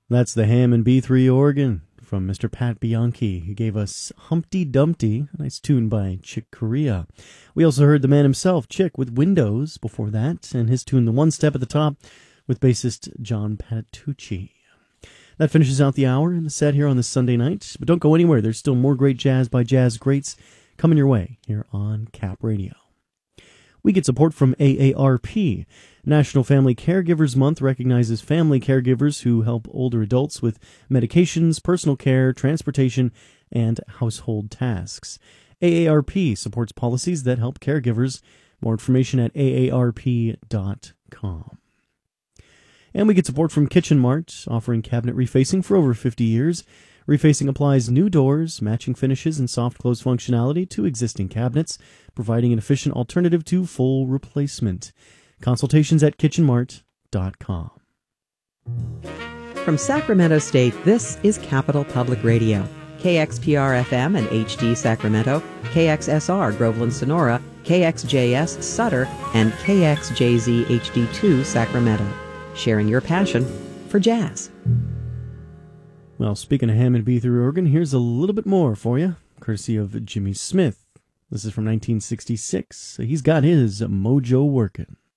That's the Hammond B3 organ from Mr. Pat Bianchi, who gave us Humpty Dumpty, a nice tune by Chick Corea. We also heard the man himself, Chick, with Windows before that, and his tune The One Step at the Top with bassist John Patitucci. That finishes out the hour in the set here on this Sunday night, but don't go anywhere. There's still more great jazz by jazz greats coming your way here on Cap Radio. We get support from AARP. National Family Caregivers Month recognizes family caregivers who help older adults with medications, personal care, transportation, and household tasks. AARP supports policies that help caregivers. More information at aarp.com. And we get support from Kitchen Mart, offering cabinet refacing for over 50 years. Refacing applies new doors, matching finishes, and soft close functionality to existing cabinets, providing an efficient alternative to full replacement. Consultations at kitchenmart.com. From Sacramento State, this is Capital Public Radio. KXPR-FM and HD Sacramento, KXSR Groveland Sonora, KXJS Sutter, and KXJZ HD2 Sacramento. Sharing your passion for jazz. Well, speaking of Hammond B3 organ, here's a little bit more for you, courtesy of Jimmy Smith. This is from 1966. He's got his mojo working.